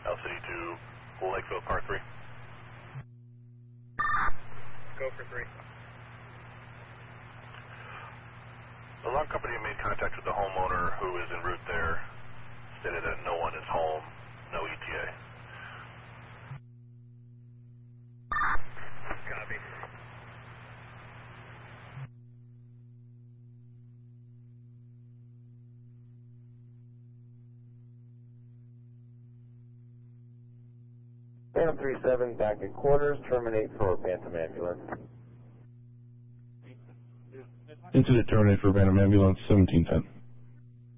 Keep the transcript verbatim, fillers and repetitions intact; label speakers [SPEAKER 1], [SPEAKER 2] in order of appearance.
[SPEAKER 1] L City to Lakeville, car three.
[SPEAKER 2] Go for three.
[SPEAKER 1] Alarm company made contact with the homeowner who is en route there, stated that no one is home, no E T A.
[SPEAKER 2] Copy.
[SPEAKER 3] Phantom three seven back in quarters, terminate for Phantom ambulance.
[SPEAKER 4] Incident terminated for Phantom ambulance, seventeen ten.